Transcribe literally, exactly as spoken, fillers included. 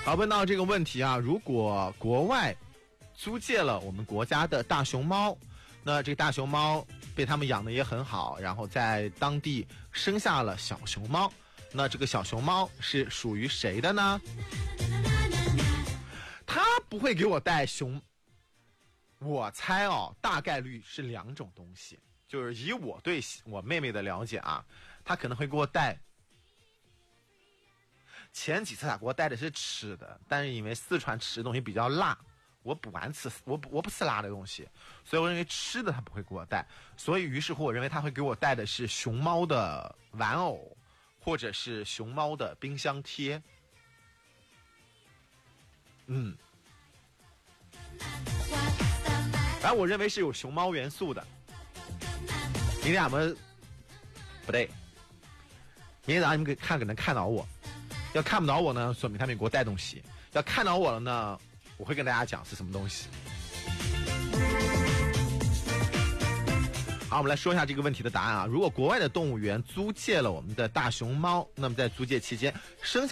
好，问到这个问题啊，如果国外租借了我们国家的大熊猫，那这个大熊猫被他们养的也很好，然后在当地生下了小熊猫，那这个小熊猫是属于谁的呢？他不会给我带熊，我猜哦，大概率是两种东西，就是以我对我妹妹的了解啊，他可能会给我带。前几次他给我带的是吃的，但是因为四川吃的东西比较辣，我不爱吃，我不我不吃辣的东西，所以我认为吃的他不会给我带，所以于是乎我认为他会给我带的是熊猫的玩偶，或者是熊猫的冰箱贴。嗯，反正我认为是有熊猫元素的。明天俺们不对，明天早上你们看可能看到我，要看不到我呢，说明他没给我带东西；要看到我了呢，我会跟大家讲是什么东西。好，我们来说一下这个问题的答案啊。如果国外的动物园租借了我们的大熊猫，那么在租借期间生下